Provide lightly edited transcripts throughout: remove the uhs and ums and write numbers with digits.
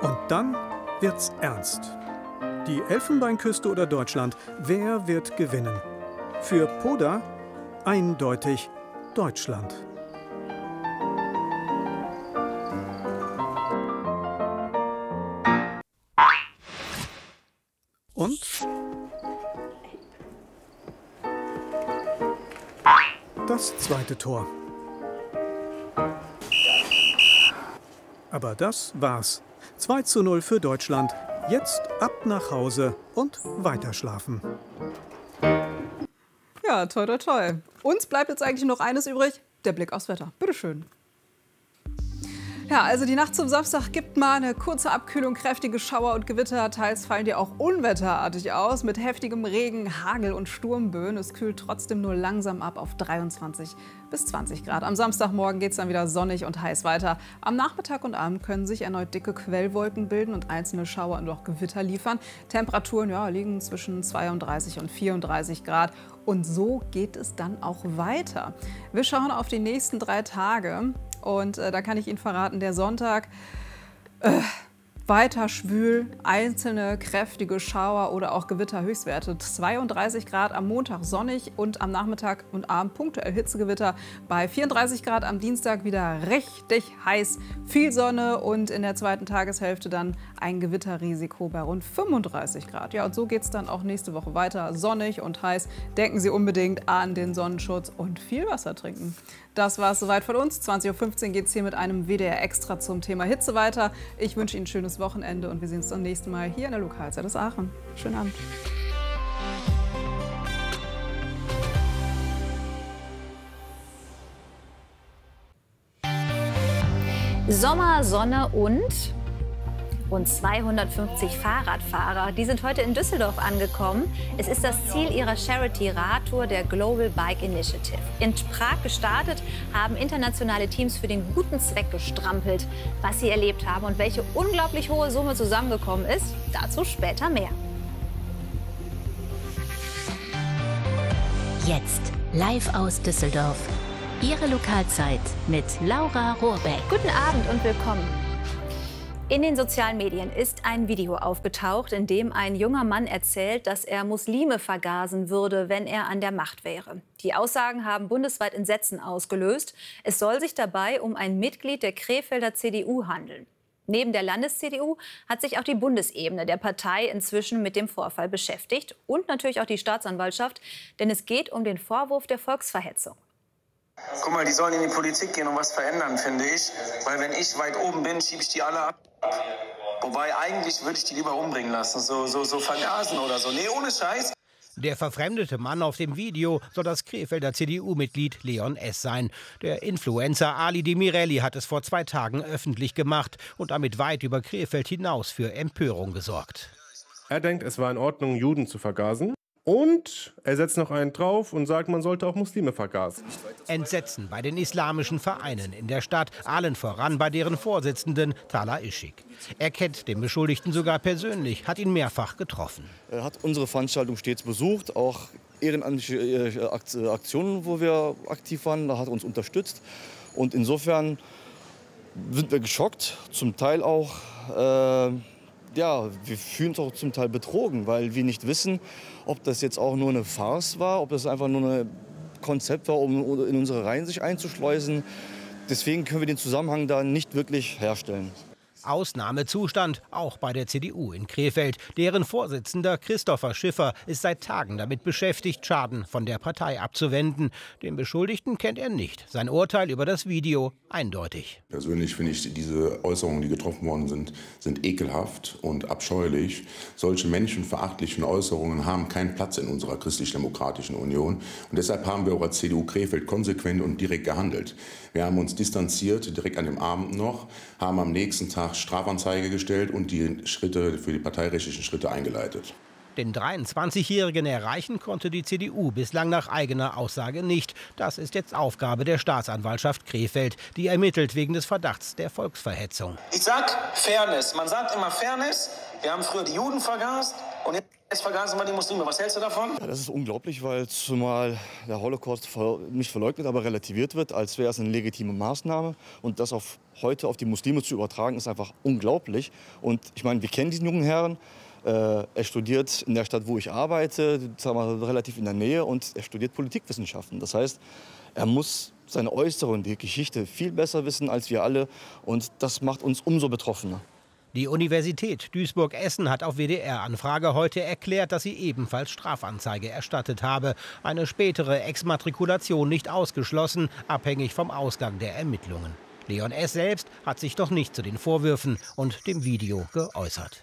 Und dann wird's ernst. Die Elfenbeinküste oder Deutschland, wer wird gewinnen? Für Poda eindeutig Deutschland. Und? Das zweite Tor. Aber das war's. 2:0 für Deutschland. Jetzt ab nach Hause und weiterschlafen. Ja, toi, toi, toi. Uns bleibt jetzt eigentlich noch eines übrig, der Blick aufs Wetter. Bitteschön. Ja, also die Nacht zum Samstag gibt mal eine kurze Abkühlung, kräftige Schauer und Gewitter. Teils fallen die auch unwetterartig aus mit heftigem Regen, Hagel und Sturmböen. Es kühlt trotzdem nur langsam ab auf 23 bis 20 Grad. Am Samstagmorgen geht es dann wieder sonnig und heiß weiter. Am Nachmittag und Abend können sich erneut dicke Quellwolken bilden und einzelne Schauer und auch Gewitter liefern. Temperaturen liegen zwischen 32 und 34 Grad. Und so geht es dann auch weiter. Wir schauen auf die nächsten 3 Tage. Und da kann ich Ihnen verraten, der Sonntag weiter schwül, einzelne kräftige Schauer oder auch Gewitterhöchstwerte. 32 Grad am Montag sonnig und am Nachmittag und Abend punktuell Hitzegewitter. Bei 34 Grad am Dienstag wieder richtig heiß, viel Sonne und in der zweiten Tageshälfte dann ein Gewitterrisiko bei rund 35 Grad. Ja, und so geht es dann auch nächste Woche weiter. Sonnig und heiß. Denken Sie unbedingt an den Sonnenschutz und viel Wasser trinken. Das war es soweit von uns. 20:15 Uhr geht es hier mit einem WDR Extra zum Thema Hitze weiter. Ich wünsche Ihnen ein schönes Wochenende und wir sehen uns beim nächsten Mal hier in der Lokalzeit aus Aachen. Schönen Abend. Sommer, Sonne und rund 250 Fahrradfahrer. Die sind heute in Düsseldorf angekommen. Es ist das Ziel ihrer Charity-Radtour der Global Bike Initiative. In Prag gestartet, haben internationale Teams für den guten Zweck gestrampelt. Was sie erlebt haben und welche unglaublich hohe Summe zusammengekommen ist, dazu später mehr. Jetzt live aus Düsseldorf. Ihre Lokalzeit mit Laura Rohrbeck. Guten Abend und willkommen. In den sozialen Medien ist ein Video aufgetaucht, in dem ein junger Mann erzählt, dass er Muslime vergasen würde, wenn er an der Macht wäre. Die Aussagen haben bundesweit Entsetzen ausgelöst. Es soll sich dabei um ein Mitglied der Krefelder CDU handeln. Neben der Landes-CDU hat sich auch die Bundesebene der Partei inzwischen mit dem Vorfall beschäftigt und natürlich auch die Staatsanwaltschaft, denn es geht um den Vorwurf der Volksverhetzung. Guck mal, die sollen in die Politik gehen und was verändern, finde ich. Weil wenn ich weit oben bin, schiebe ich die alle ab. Wobei eigentlich würde ich die lieber umbringen lassen, so vergasen oder so. Nee, ohne Scheiß. Der verfremdete Mann auf dem Video soll das Krefelder CDU-Mitglied Leon S. sein. Der Influencer Ali Demirelli hat es vor 2 Tagen öffentlich gemacht und damit weit über Krefeld hinaus für Empörung gesorgt. Er denkt, es war in Ordnung, Juden zu vergasen. Und er setzt noch einen drauf und sagt, man sollte auch Muslime vergasen. Entsetzen bei den islamischen Vereinen in der Stadt, allen voran bei deren Vorsitzenden Talha Işık. Er kennt den Beschuldigten sogar persönlich, hat ihn mehrfach getroffen. Er hat unsere Veranstaltung stets besucht, auch ehrenamtliche Aktionen, wo wir aktiv waren, da hat er uns unterstützt. Und insofern sind wir geschockt, zum Teil auch. Ja, wir fühlen uns auch zum Teil betrogen, weil wir nicht wissen, ob das jetzt auch nur eine Farce war, ob das einfach nur ein Konzept war, um in unsere Reihen sich einzuschleusen. Deswegen können wir den Zusammenhang da nicht wirklich herstellen. Ausnahmezustand auch bei der CDU in Krefeld. Deren Vorsitzender Christopher Schiffer ist seit Tagen damit beschäftigt, Schaden von der Partei abzuwenden. Den Beschuldigten kennt er nicht. Sein Urteil über das Video eindeutig. Persönlich finde ich, diese Äußerungen, die getroffen worden sind ekelhaft und abscheulich. Solche menschenverachtlichen Äußerungen haben keinen Platz in unserer christlich-demokratischen Union. Und deshalb haben wir auch als CDU Krefeld konsequent und direkt gehandelt. Wir haben uns distanziert, direkt an dem Abend noch, haben am nächsten Tag Strafanzeige gestellt und die Schritte für die parteirechtlichen Schritte eingeleitet. Den 23-Jährigen erreichen konnte die CDU bislang nach eigener Aussage nicht. Das ist jetzt Aufgabe der Staatsanwaltschaft Krefeld, die ermittelt wegen des Verdachts der Volksverhetzung. Ich sag Fairness. Man sagt immer Fairness. Wir haben früher die Juden vergast und jetzt Jetzt vergasen wir die Muslime. Was hältst du davon? Ja, das ist unglaublich, weil zumal der Holocaust nicht verleugnet, aber relativiert wird, als wäre es eine legitime Maßnahme. Und das heute auf die Muslime zu übertragen, ist einfach unglaublich. Und ich meine, wir kennen diesen jungen Herrn. Er studiert in der Stadt, wo ich arbeite, sagen wir, relativ in der Nähe. Und er studiert Politikwissenschaften. Das heißt, er muss seine Äußerungen, die Geschichte viel besser wissen als wir alle. Und das macht uns umso betroffener. Die Universität Duisburg-Essen hat auf WDR-Anfrage heute erklärt, dass sie ebenfalls Strafanzeige erstattet habe. Eine spätere Exmatrikulation nicht ausgeschlossen, abhängig vom Ausgang der Ermittlungen. Leon S. selbst hat sich doch nicht zu den Vorwürfen und dem Video geäußert.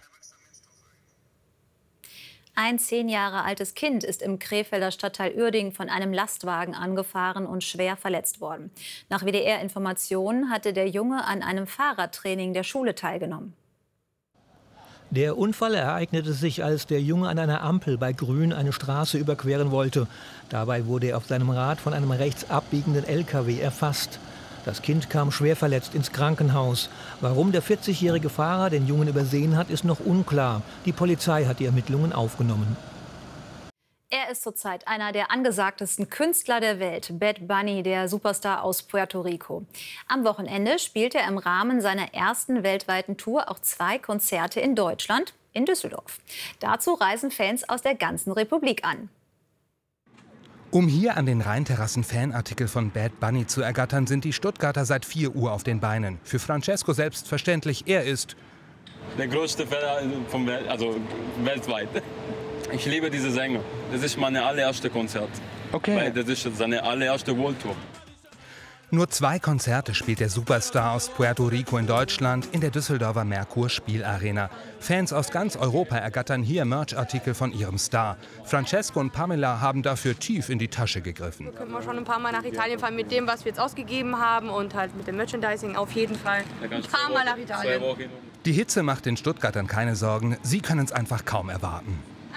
Ein 10 Jahre altes Kind ist im Krefelder Stadtteil Uerdingen von einem Lastwagen angefahren und schwer verletzt worden. Nach WDR-Informationen hatte der Junge an einem Fahrradtraining der Schule teilgenommen. Der Unfall ereignete sich, als der Junge an einer Ampel bei Grün eine Straße überqueren wollte. Dabei wurde er auf seinem Rad von einem rechts abbiegenden LKW erfasst. Das Kind kam schwer verletzt ins Krankenhaus. Warum der 40-jährige Fahrer den Jungen übersehen hat, ist noch unklar. Die Polizei hat die Ermittlungen aufgenommen. Er ist zurzeit einer der angesagtesten Künstler der Welt, Bad Bunny, der Superstar aus Puerto Rico. Am Wochenende spielt er im Rahmen seiner ersten weltweiten Tour auch 2 Konzerte in Deutschland, in Düsseldorf. Dazu reisen Fans aus der ganzen Republik an. Um hier an den Rheinterrassen Fanartikel von Bad Bunny zu ergattern, sind die Stuttgarter seit 4 Uhr auf den Beinen. Für Francesco selbstverständlich, er ist der größte Fan vom weltweit. Ich liebe diese Sänger. Das ist mein allererstes Konzert. Okay. Weil das ist seine allererste World Tour. Nur 2 Konzerte spielt der Superstar aus Puerto Rico in Deutschland in der Düsseldorfer Merkur Spielarena. Fans aus ganz Europa ergattern hier Merchartikel von ihrem Star. Francesco und Pamela haben dafür tief in die Tasche gegriffen. Können wir schon ein paar Mal nach Italien fahren mit dem, was wir jetzt ausgegeben haben und halt mit dem Merchandising auf jeden Fall. Ein paar Mal nach Italien. Die Hitze macht den Stuttgartern keine Sorgen. Sie können es einfach kaum erwarten.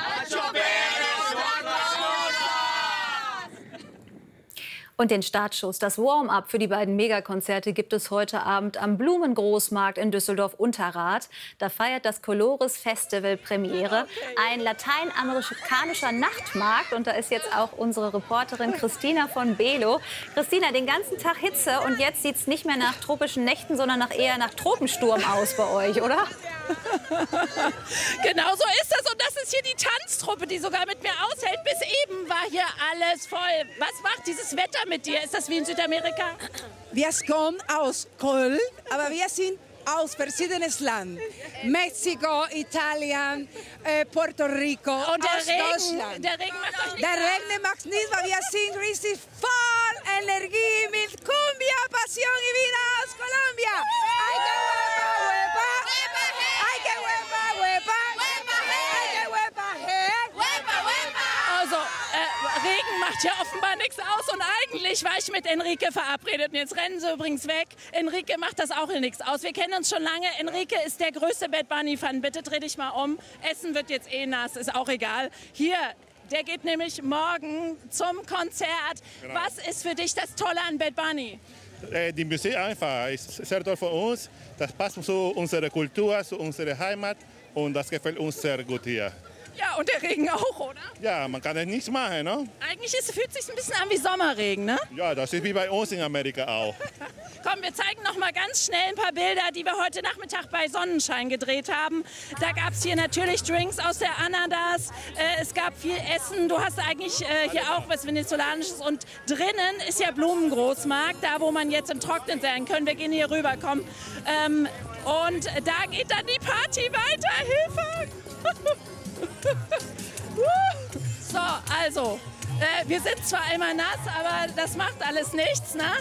Und den Startschuss, das Warm-up für die beiden Megakonzerte gibt es heute Abend am Blumengroßmarkt in Düsseldorf-Unterrath. Da feiert das Colores Festival Premiere, ein lateinamerikanischer Nachtmarkt. Und da ist jetzt auch unsere Reporterin Christina von Belo. Christina, den ganzen Tag Hitze und jetzt sieht es nicht mehr nach tropischen Nächten, sondern eher nach Tropensturm aus bei euch, oder? Genau so ist das. Und das ist hier die Tanztruppe, die sogar mit mir aushält. Bis eben war hier alles voll. Was macht dieses Wetter mit dir? Ist das wie in Südamerika? Wir kommen aus Köln, aber wir sind aus verschiedenen Ländern. Mexiko, Italien, Puerto Rico, und Deutschland. Der Regen macht euch nicht. Der Regen macht nicht, weil wir sind richtig voll Energie mit Cumbia, Pasión y Vida aus Colombia. Ay, que huepa, huepa. Ay, que huepa, huepa. Ay, que huepa, huepa, huepa. Also, Regen macht ja offenbar nichts aus und eigentlich war ich mit Enrique verabredet und jetzt rennen sie übrigens weg. Enrique macht das auch nichts aus. Wir kennen uns schon lange. Enrique ist der größte Bad Bunny-Fan. Bitte dreh dich mal um. Essen wird jetzt eh nass, ist auch egal. Hier, der geht nämlich morgen zum Konzert. Genau. Was ist für dich das Tolle an Bad Bunny? Die Musik einfach ist sehr toll für uns. Das passt zu unserer Kultur, zu unserer Heimat und das gefällt uns sehr gut hier. Ja, und der Regen auch, oder? Ja, man kann ja nichts machen, ne? Eigentlich fühlt es sich ein bisschen an wie Sommerregen, ne? Ja, das ist wie bei uns in Amerika auch. Komm, wir zeigen noch mal ganz schnell ein paar Bilder, die wir heute Nachmittag bei Sonnenschein gedreht haben. Da gab es hier natürlich Drinks aus der Ananas, es gab viel Essen. Du hast eigentlich hier auch was Venezolanisches und drinnen ist ja Blumengroßmarkt, da wo man jetzt im Trocknen sein können. Wir gehen hier rüber, komm. Und da geht dann die Party weiter. Hilfe! So, also, wir sind zwar immer nass, aber das macht alles nichts, ne?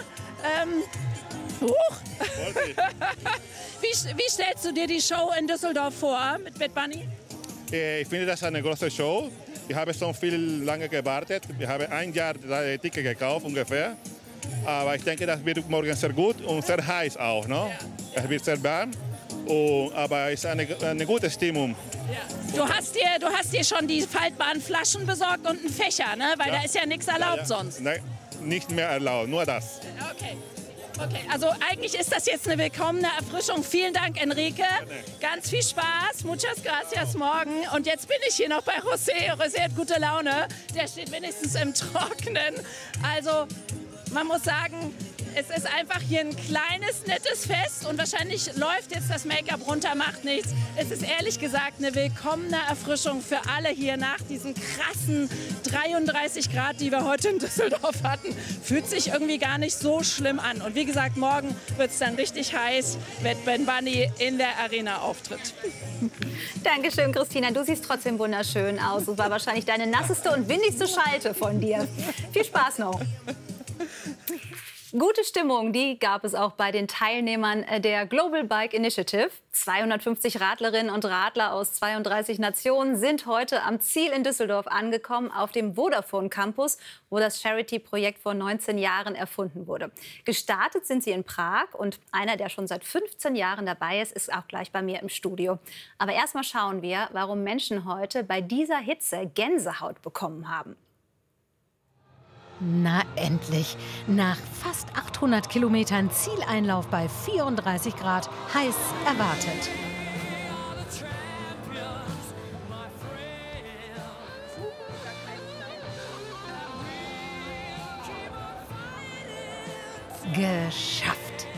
Wie stellst du dir die Show in Düsseldorf vor mit Bad Bunny? Ich finde das eine große Show. Ich habe schon viel lange gewartet. Wir haben ein Jahr Ticket gekauft ungefähr. Aber ich denke, das wird morgen sehr gut und sehr heiß auch, ne? Ja. Es wird sehr warm. Aber es ist eine gute Stimmung. Ja. Du hast dir schon die faltbaren Flaschen besorgt und einen Fächer, ne? Weil da ist ja nichts erlaubt sonst. Nein, nicht mehr erlaubt, nur das. Okay. Okay, also eigentlich ist das jetzt eine willkommene Erfrischung. Vielen Dank, Enrique. Ganz viel Spaß. Muchas gracias morgen. Und jetzt bin ich hier noch bei José. José hat gute Laune. Der steht wenigstens im Trocknen. Also man muss sagen, es ist einfach hier ein kleines, nettes Fest und wahrscheinlich läuft jetzt das Make-up runter, macht nichts. Es ist ehrlich gesagt eine willkommene Erfrischung für alle hier nach diesen krassen 33 Grad, die wir heute in Düsseldorf hatten. Fühlt sich irgendwie gar nicht so schlimm an. Und wie gesagt, morgen wird es dann richtig heiß, wenn Ben Bunny in der Arena auftritt. Dankeschön, Christina. Du siehst trotzdem wunderschön aus. Das war wahrscheinlich deine nasseste und windigste Schalte von dir. Viel Spaß noch. Gute Stimmung, die gab es auch bei den Teilnehmern der Global Bike Initiative. 250 Radlerinnen und Radler aus 32 Nationen sind heute am Ziel in Düsseldorf angekommen, auf dem Vodafone Campus, wo das Charity-Projekt vor 19 Jahren erfunden wurde. Gestartet sind sie in Prag und einer, der schon seit 15 Jahren dabei ist, ist auch gleich bei mir im Studio. Aber erstmal schauen wir, warum Menschen heute bei dieser Hitze Gänsehaut bekommen haben. Na endlich! Nach fast 800 Kilometern Zieleinlauf bei 34 Grad, heiß erwartet. Geschafft!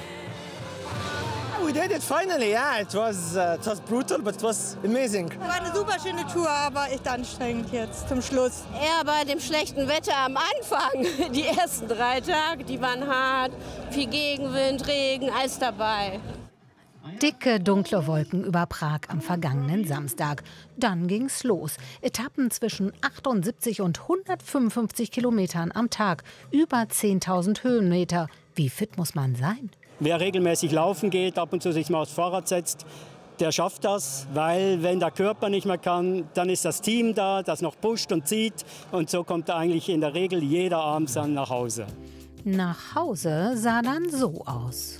We did it finally, yeah. It was brutal, but it was amazing. War eine super schöne Tour, aber echt anstrengend jetzt zum Schluss. Eher bei dem schlechten Wetter am Anfang. Die ersten 3 Tage, die waren hart. Viel Gegenwind, Regen, alles dabei. Dicke, dunkle Wolken über Prag am vergangenen Samstag. Dann ging's los. Etappen zwischen 78 und 155 Kilometern am Tag. Über 10.000 Höhenmeter. Wie fit muss man sein? Wer regelmäßig laufen geht, ab und zu sich mal aufs Fahrrad setzt, der schafft das, weil wenn der Körper nicht mehr kann, dann ist das Team da, das noch pusht und zieht. Und so kommt eigentlich in der Regel jeder abends dann nach Hause. Nach Hause sah dann so aus.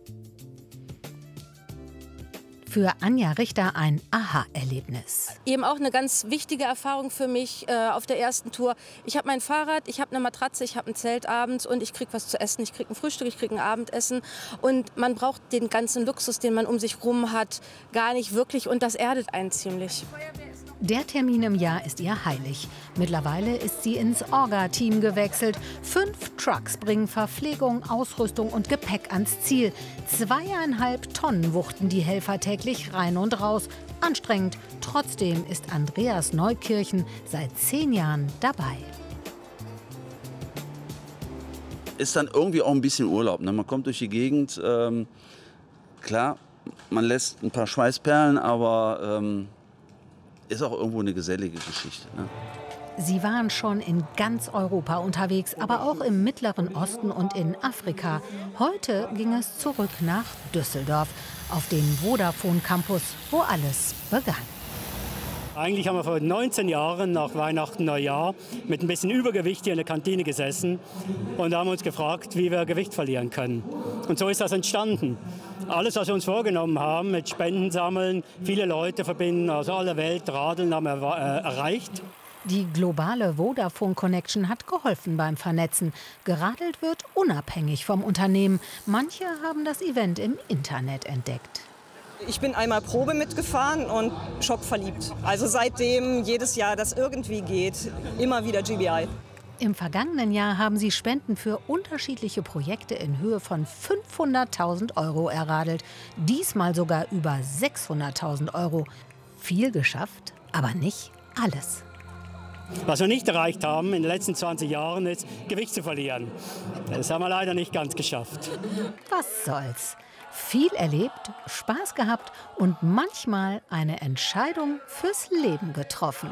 Für Anja Richter ein Aha-Erlebnis. Eben auch eine ganz wichtige Erfahrung für mich auf der ersten Tour. Ich habe mein Fahrrad, ich habe eine Matratze, ich habe ein Zelt abends und ich kriege was zu essen. Ich kriege ein Frühstück, ich kriege ein Abendessen. Und man braucht den ganzen Luxus, den man um sich rum hat, gar nicht wirklich. Und das erdet einen ziemlich. Der Termin im Jahr ist ihr heilig. Mittlerweile ist sie ins Orga-Team gewechselt. 5 Trucks bringen Verpflegung, Ausrüstung und Gepäck ans Ziel. 2,5 Tonnen wuchten die Helfer täglich rein und raus. Anstrengend. Trotzdem ist Andreas Neukirchen seit 10 Jahren dabei. Ist dann irgendwie auch ein bisschen Urlaub. Ne? Man kommt durch die Gegend. Klar, man lässt ein paar Schweißperlen, aber ist auch irgendwo eine gesellige Geschichte. Ne? Sie waren schon in ganz Europa unterwegs, aber auch im Mittleren Osten und in Afrika. Heute ging es zurück nach Düsseldorf, auf den Vodafone Campus, wo alles begann. Eigentlich haben wir vor 19 Jahren nach Weihnachten, Neujahr mit ein bisschen Übergewicht hier in der Kantine gesessen und haben uns gefragt, wie wir Gewicht verlieren können. Und so ist das entstanden. Alles, was wir uns vorgenommen haben, mit Spenden sammeln, viele Leute verbinden aus aller Welt, Radeln haben wir erreicht. Die globale Vodafone Connection hat geholfen beim Vernetzen. Geradelt wird unabhängig vom Unternehmen. Manche haben das Event im Internet entdeckt. Ich bin einmal Probe mitgefahren und schockverliebt. Also seitdem jedes Jahr, das irgendwie geht, immer wieder GBI. Im vergangenen Jahr haben sie Spenden für unterschiedliche Projekte in Höhe von 500.000 € erradelt. Diesmal sogar über 600.000 €. Viel geschafft, aber nicht alles. Was wir nicht erreicht haben in den letzten 20 Jahren, ist Gewicht zu verlieren. Das haben wir leider nicht ganz geschafft. Was soll's? Viel erlebt, Spaß gehabt und manchmal eine Entscheidung fürs Leben getroffen.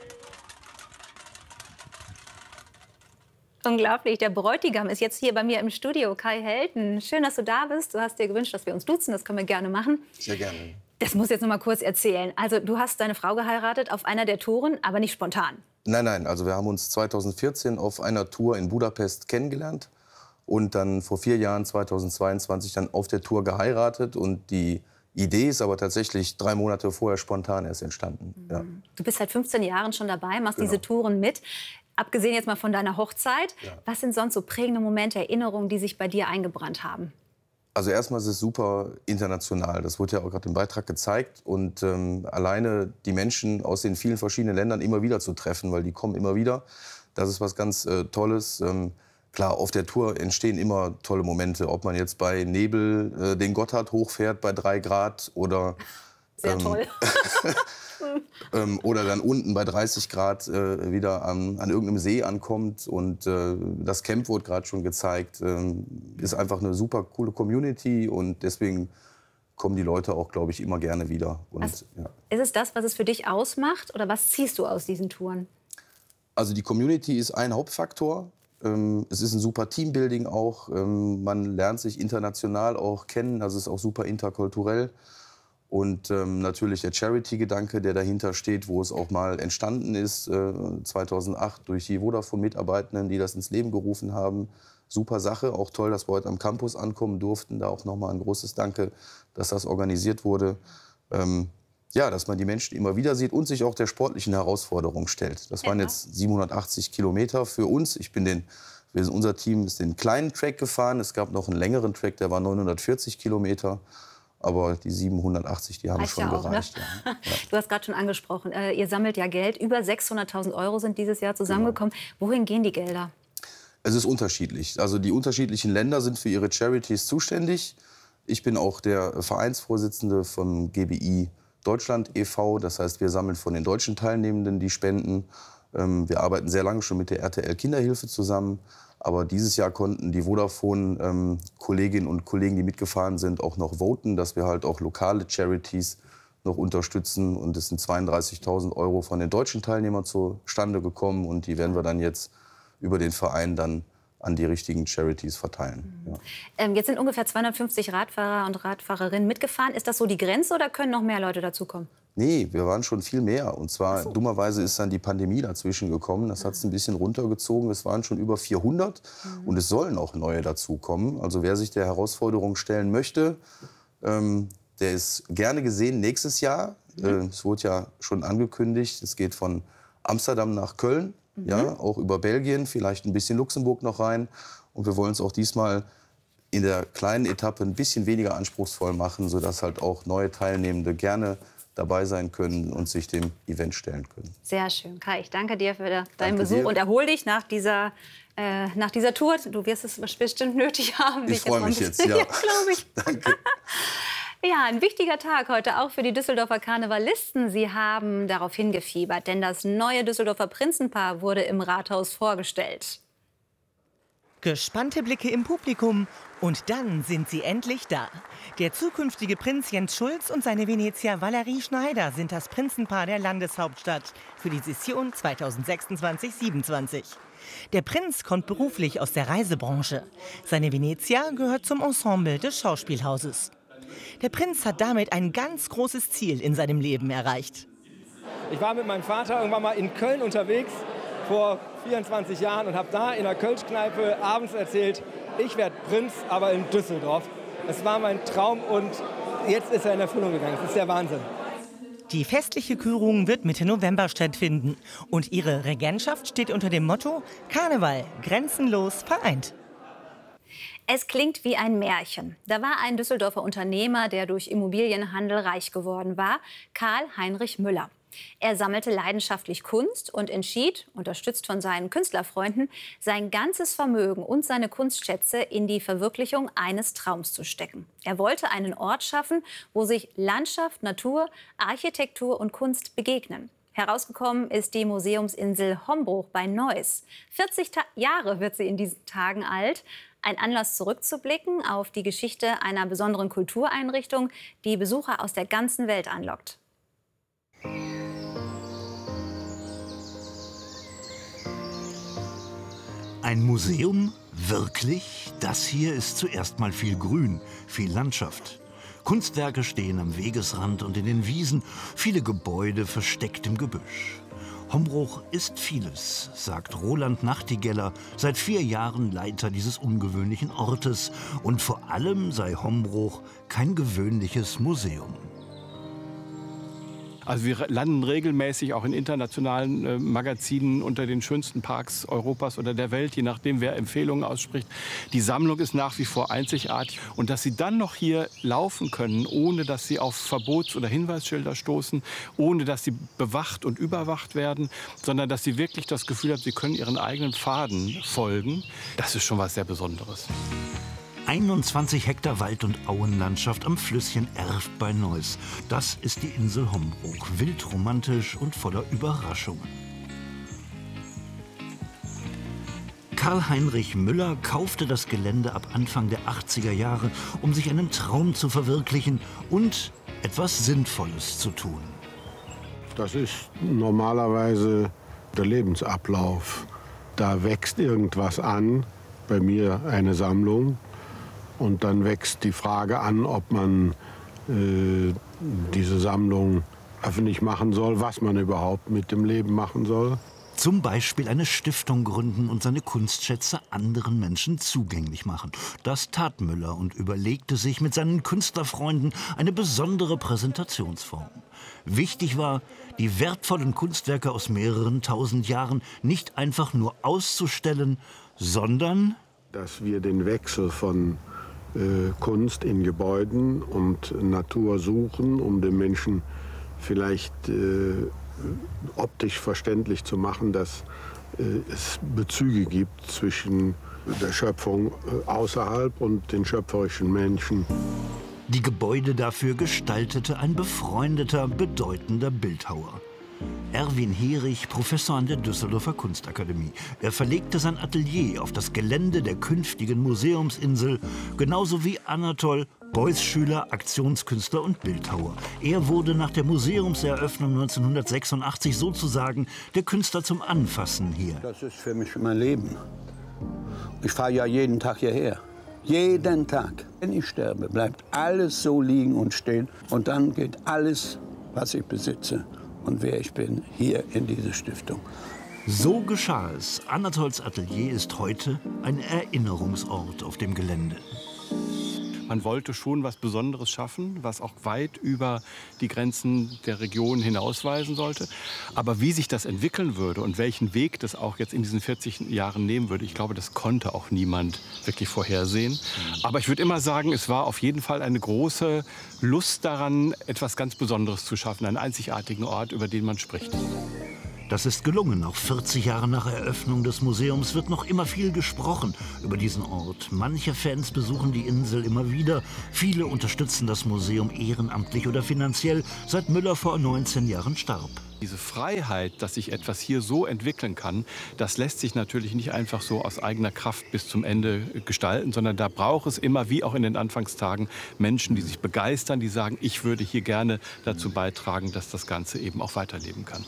Unglaublich, der Bräutigam ist jetzt hier bei mir im Studio, Kai Helten. Schön, dass du da bist. Du hast dir gewünscht, dass wir uns duzen, das können wir gerne machen. Sehr gerne. Das muss ich jetzt noch mal kurz erzählen. Also du hast deine Frau geheiratet auf einer der Touren, aber nicht spontan. Nein, also wir haben uns 2014 auf einer Tour in Budapest kennengelernt und dann vor 4 Jahren, 2022, dann auf der Tour geheiratet. Und die Idee ist aber tatsächlich 3 Monate vorher spontan erst entstanden. Ja. Du bist seit 15 Jahren schon dabei, machst diese Touren mit. Abgesehen jetzt mal von deiner Hochzeit, was sind sonst so prägende Momente, Erinnerungen, die sich bei dir eingebrannt haben? Also erstmal ist es super international. Das wurde ja auch gerade im Beitrag gezeigt. Und alleine die Menschen aus den vielen verschiedenen Ländern immer wieder zu treffen, weil die kommen immer wieder. Das ist was ganz Tolles. Klar, auf der Tour entstehen immer tolle Momente. Ob man jetzt bei Nebel den Gotthard hochfährt bei 3 Grad oder... Sehr toll. Oder dann unten bei 30 Grad wieder an irgendeinem See ankommt. Und das Camp wurde gerade schon gezeigt. Ist einfach eine super coole Community und deswegen kommen die Leute auch, glaube ich, immer gerne wieder. Und, Ist es das, was es für dich ausmacht oder was ziehst du aus diesen Touren? Also die Community ist ein Hauptfaktor. Es ist ein super Teambuilding auch. Man lernt sich international auch kennen. Also es ist auch super interkulturell. Und natürlich der Charity-Gedanke, der dahinter steht, wo es auch mal entstanden ist, 2008 durch die Vodafone-Mitarbeitenden, die das ins Leben gerufen haben. Super Sache, auch toll, dass wir heute am Campus ankommen durften. Da auch nochmal ein großes Danke, dass das organisiert wurde. Ja, dass man die Menschen immer wieder sieht und sich auch der sportlichen Herausforderung stellt. Das waren jetzt 780 Kilometer für uns. Unser Team ist den kleinen Track gefahren. Es gab noch einen längeren Track, der war 940 Kilometer. Aber die 780, die haben Reicht schon ja auch, gereicht. ne? Ja. Du hast gerade schon angesprochen, ihr sammelt ja Geld. Über 600.000 € sind dieses Jahr zusammengekommen. Wohin gehen die Gelder? Es ist unterschiedlich. Also die unterschiedlichen Länder sind für ihre Charities zuständig. Ich bin auch der Vereinsvorsitzende vom GBI Deutschland e.V. Das heißt, wir sammeln von den deutschen Teilnehmenden die Spenden. Wir arbeiten sehr lange schon mit der RTL Kinderhilfe zusammen. Aber dieses Jahr konnten die Vodafone-Kolleginnen und Kollegen, die mitgefahren sind, auch noch voten, dass wir halt auch lokale Charities noch unterstützen. Und es sind 32.000 € von den deutschen Teilnehmern zustande gekommen. Und die werden wir dann jetzt über den Verein dann an die richtigen Charities verteilen. Ja. Jetzt sind ungefähr 250 Radfahrer und Radfahrerinnen mitgefahren. Ist das so die Grenze oder können noch mehr Leute dazukommen? Nee, wir waren schon viel mehr. Und zwar, dummerweise ist dann die Pandemie dazwischen gekommen. Das hat es ein bisschen runtergezogen. Es waren schon über 400 und es sollen auch neue dazukommen. Also wer sich der Herausforderung stellen möchte, der ist gerne gesehen nächstes Jahr. Es wurde ja schon angekündigt, es geht von Amsterdam nach Köln, ja, auch über Belgien, vielleicht ein bisschen Luxemburg noch rein. Und wir wollen es auch diesmal in der kleinen Etappe ein bisschen weniger anspruchsvoll machen, sodass halt auch neue Teilnehmende gerne dabei sein können und sich dem Event stellen können. Sehr schön. Kai, ich danke dir für deinen Besuch und erhol dich nach dieser Tour. Du wirst es bestimmt nötig haben. Ich freue mich jetzt, ja. Ja, glaube ich. Danke. Ja, ein wichtiger Tag heute auch für die Düsseldorfer Karnevalisten. Sie haben darauf hingefiebert, denn das neue Düsseldorfer Prinzenpaar wurde im Rathaus vorgestellt. Gespannte Blicke im Publikum und dann sind sie endlich da. Der zukünftige Prinz Jens Schulz und seine Venezia Valerie Schneider sind das Prinzenpaar der Landeshauptstadt für die Session 2026/27. Der Prinz kommt beruflich aus der Reisebranche. Seine Venezia gehört zum Ensemble des Schauspielhauses. Der Prinz hat damit ein ganz großes Ziel in seinem Leben erreicht. Ich war mit meinem Vater irgendwann mal in Köln unterwegs, vor 24 Jahren, und habe da in der Kölschkneipe abends erzählt, ich werde Prinz, aber in Düsseldorf. Es war mein Traum und jetzt ist er in Erfüllung gegangen. Das ist der Wahnsinn. Die festliche Kürung wird Mitte November stattfinden. Und ihre Regentschaft steht unter dem Motto Karneval, grenzenlos vereint. Es klingt wie ein Märchen. Da war ein Düsseldorfer Unternehmer, der durch Immobilienhandel reich geworden war, Karl-Heinrich Müller. Er sammelte leidenschaftlich Kunst und entschied, unterstützt von seinen Künstlerfreunden, sein ganzes Vermögen und seine Kunstschätze in die Verwirklichung eines Traums zu stecken. Er wollte einen Ort schaffen, wo sich Landschaft, Natur, Architektur und Kunst begegnen. Herausgekommen ist die Museumsinsel Hombruch bei Neuss. 40 Jahre wird sie in diesen Tagen alt. Ein Anlass zurückzublicken auf die Geschichte einer besonderen Kultureinrichtung, die Besucher aus der ganzen Welt anlockt. Ein Museum? Wirklich? Das hier ist zuerst mal viel Grün, viel Landschaft. Kunstwerke stehen am Wegesrand und in den Wiesen, viele Gebäude versteckt im Gebüsch. Hombruch ist vieles, sagt Roland Nachtigeller, seit 4 Jahren Leiter dieses ungewöhnlichen Ortes. Und vor allem sei Hombruch kein gewöhnliches Museum. Also wir landen regelmäßig auch in internationalen Magazinen unter den schönsten Parks Europas oder der Welt, je nachdem, wer Empfehlungen ausspricht. Die Sammlung ist nach wie vor einzigartig. Und dass sie dann noch hier laufen können, ohne dass sie auf Verbots- oder Hinweisschilder stoßen, ohne dass sie bewacht und überwacht werden, sondern dass sie wirklich das Gefühl haben, sie können ihren eigenen Pfaden folgen, das ist schon was sehr Besonderes. 21 Hektar Wald- und Auenlandschaft am Flüsschen Erft bei Neuss. Das ist die Insel Hombruch. Wild, romantisch und voller Überraschungen. Karl-Heinrich Müller kaufte das Gelände ab Anfang der 80er Jahre, um sich einen Traum zu verwirklichen und etwas Sinnvolles zu tun. Das ist normalerweise der Lebensablauf. Da wächst irgendwas an, bei mir eine Sammlung. Und dann wächst die Frage an, ob man diese Sammlung öffentlich machen soll, was man überhaupt mit dem Leben machen soll. Zum Beispiel eine Stiftung gründen und seine Kunstschätze anderen Menschen zugänglich machen. Das tat Müller und überlegte sich mit seinen Künstlerfreunden eine besondere Präsentationsform. Wichtig war, die wertvollen Kunstwerke aus mehreren tausend Jahren nicht einfach nur auszustellen, sondern dass wir den Wechsel von Kunst in Gebäuden und Natur suchen, um den Menschen vielleicht optisch verständlich zu machen, dass es Bezüge gibt zwischen der Schöpfung außerhalb und den schöpferischen Menschen. Die Gebäude dafür gestaltete ein befreundeter, bedeutender Bildhauer. Erwin Herich, Professor an der Düsseldorfer Kunstakademie. Er verlegte sein Atelier auf das Gelände der künftigen Museumsinsel, genauso wie Anatol, Beuys Schüler, Aktionskünstler und Bildhauer. Er wurde nach der Museumseröffnung 1986 sozusagen der Künstler zum Anfassen hier. Das ist für mich mein Leben. Ich fahre ja jeden Tag hierher. Jeden Tag. Wenn ich sterbe, bleibt alles so liegen und stehen. Und dann geht alles, was ich besitze und wer ich bin, hier in diese Stiftung. So geschah es. Anatols Atelier ist heute ein Erinnerungsort auf dem Gelände. Man wollte schon was Besonderes schaffen, was auch weit über die Grenzen der Region hinausweisen sollte. Aber wie sich das entwickeln würde und welchen Weg das auch jetzt in diesen 40 Jahren nehmen würde, ich glaube, das konnte auch niemand wirklich vorhersehen. Aber ich würde immer sagen, es war auf jeden Fall eine große Lust daran, etwas ganz Besonderes zu schaffen, einen einzigartigen Ort, über den man spricht. Das ist gelungen. Auch 40 Jahre nach Eröffnung des Museums wird noch immer viel gesprochen über diesen Ort. Manche Fans besuchen die Insel immer wieder. Viele unterstützen das Museum ehrenamtlich oder finanziell, seit Müller vor 19 Jahren starb. Diese Freiheit, dass sich etwas hier so entwickeln kann, das lässt sich natürlich nicht einfach so aus eigener Kraft bis zum Ende gestalten, sondern da braucht es immer, wie auch in den Anfangstagen, Menschen, die sich begeistern, die sagen, ich würde hier gerne dazu beitragen, dass das Ganze eben auch weiterleben kann.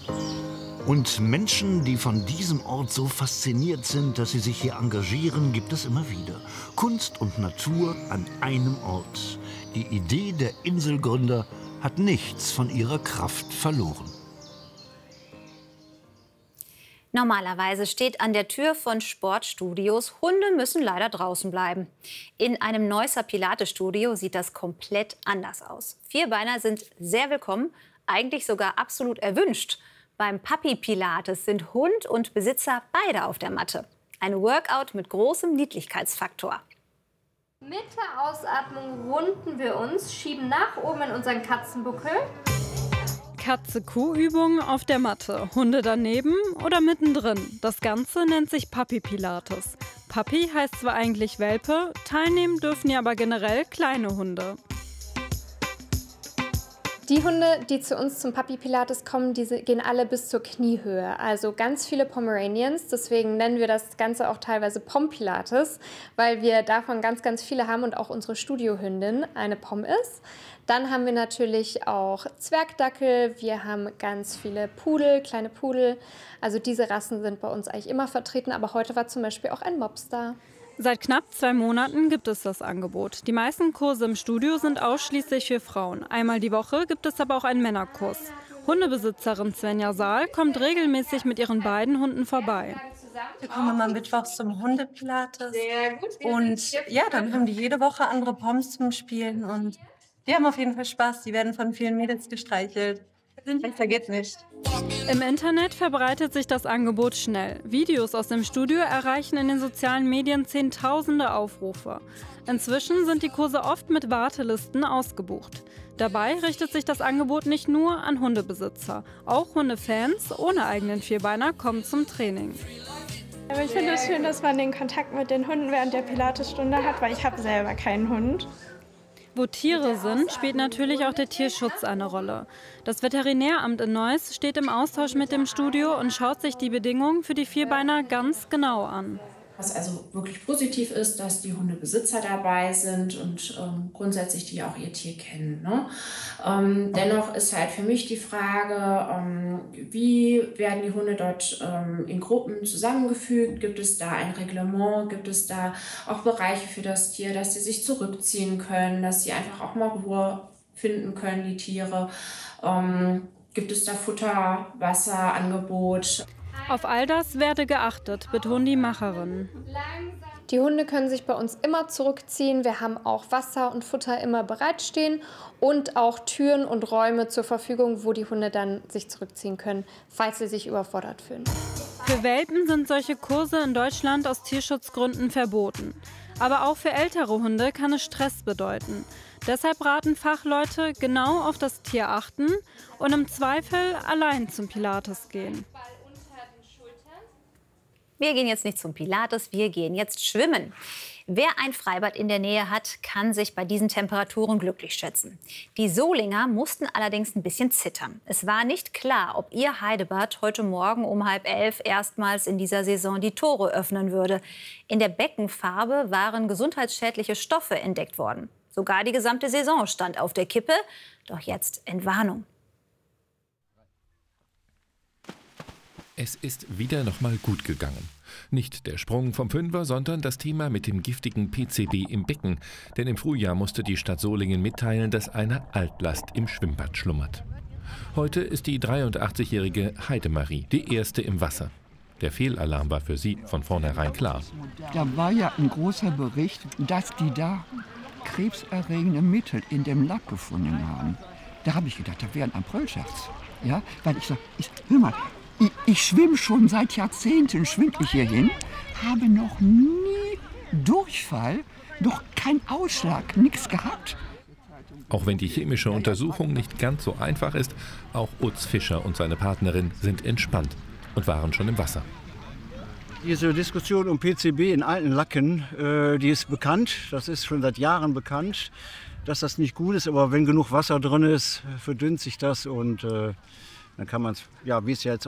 Und Menschen, die von diesem Ort so fasziniert sind, dass sie sich hier engagieren, gibt es immer wieder. Kunst und Natur an einem Ort. Die Idee der Inselgründer hat nichts von ihrer Kraft verloren. Normalerweise steht an der Tür von Sportstudios, Hunde müssen leider draußen bleiben. In einem Neusser Pilates-Studio sieht das komplett anders aus. Vierbeiner sind sehr willkommen, eigentlich sogar absolut erwünscht. Beim Puppy Pilates sind Hund und Besitzer beide auf der Matte. Ein Workout mit großem Niedlichkeitsfaktor. Mit der Ausatmung runden wir uns, schieben nach oben in unseren Katzenbuckel. Katze-Kuh-Übung auf der Matte. Hunde daneben oder mittendrin. Das Ganze nennt sich Puppy Pilates. Puppy heißt zwar eigentlich Welpe, teilnehmen dürfen ja aber generell kleine Hunde. Die Hunde, die zu uns zum Puppy Pilates kommen, gehen alle bis zur Kniehöhe. Also ganz viele Pomeranians, deswegen nennen wir das Ganze auch teilweise Pom Pilates, weil wir davon ganz, ganz viele haben und auch unsere Studiohündin eine Pom ist. Dann haben wir natürlich auch Zwergdackel, wir haben ganz viele Pudel, kleine Pudel. Also diese Rassen sind bei uns eigentlich immer vertreten, aber heute war zum Beispiel auch ein Mops da. Seit knapp 2 Monaten gibt es das Angebot. Die meisten Kurse im Studio sind ausschließlich für Frauen. Einmal die Woche gibt es aber auch einen Männerkurs. Hundebesitzerin Svenja Saal kommt regelmäßig mit ihren beiden Hunden vorbei. Wir kommen immer mittwochs zum Hundepilates. Und ja, dann haben die jede Woche andere Poms zum Spielen. Und die haben auf jeden Fall Spaß. Die werden von vielen Mädels gestreichelt. Vergeht nicht. Im Internet verbreitet sich das Angebot schnell. Videos aus dem Studio erreichen in den sozialen Medien Zehntausende Aufrufe. Inzwischen sind die Kurse oft mit Wartelisten ausgebucht. Dabei richtet sich das Angebot nicht nur an Hundebesitzer. Auch Hundefans ohne eigenen Vierbeiner kommen zum Training. Aber ich finde es schön, dass man den Kontakt mit den Hunden während der Pilatesstunde hat, weil ich habe selber keinen Hund. Wo Tiere sind, spielt natürlich auch der Tierschutz eine Rolle. Das Veterinäramt in Neuss steht im Austausch mit dem Studio und schaut sich die Bedingungen für die Vierbeiner ganz genau an. Was also wirklich positiv ist, dass die Hundebesitzer dabei sind und grundsätzlich die auch ihr Tier kennen. Ne? Dennoch ist halt für mich die Frage, wie werden die Hunde dort in Gruppen zusammengefügt? Gibt es da ein Reglement? Gibt es da auch Bereiche für das Tier, dass sie sich zurückziehen können, dass sie einfach auch mal Ruhe finden können, die Tiere? Gibt es da Futter, Wasser, Angebot? Auf all das werde geachtet, betonen die Macherinnen. Die Hunde können sich bei uns immer zurückziehen. Wir haben auch Wasser und Futter immer bereitstehen und auch Türen und Räume zur Verfügung, wo die Hunde dann sich zurückziehen können, falls sie sich überfordert fühlen. Für Welpen sind solche Kurse in Deutschland aus Tierschutzgründen verboten. Aber auch für ältere Hunde kann es Stress bedeuten. Deshalb raten Fachleute, genau auf das Tier achten und im Zweifel allein zum Pilates gehen. Wir gehen jetzt nicht zum Pilates, wir gehen jetzt schwimmen. Wer ein Freibad in der Nähe hat, kann sich bei diesen Temperaturen glücklich schätzen. Die Solinger mussten allerdings ein bisschen zittern. Es war nicht klar, ob ihr Heidebad heute Morgen um 10:30 erstmals in dieser Saison die Tore öffnen würde. In der Beckenfarbe waren gesundheitsschädliche Stoffe entdeckt worden. Sogar die gesamte Saison stand auf der Kippe. Doch jetzt Entwarnung. Es ist wieder noch mal gut gegangen. Nicht der Sprung vom Fünfer, sondern das Thema mit dem giftigen PCB im Becken. Denn im Frühjahr musste die Stadt Solingen mitteilen, dass eine Altlast im Schwimmbad schlummert. Heute ist die 83-jährige Heidemarie die erste im Wasser. Der Fehlalarm war für sie von vornherein klar. Da war ja ein großer Bericht, dass die da krebserregende Mittel in dem Lack gefunden haben. Da habe ich gedacht, das wäre ein Aprilscherz. Ja, weil ich sage, hör mal, ich schwimme schon seit Jahrzehnten, schwimme ich hier hin, habe noch nie Durchfall, noch keinen Ausschlag, nichts gehabt. Auch wenn die chemische Untersuchung nicht ganz so einfach ist, auch Utz Fischer und seine Partnerin sind entspannt und waren schon im Wasser. Diese Diskussion um PCB in alten Lacken, die ist bekannt, das ist schon seit Jahren bekannt, dass das nicht gut ist, aber wenn genug Wasser drin ist, verdünnt sich das und dann kann man es, ja, wie es jetzt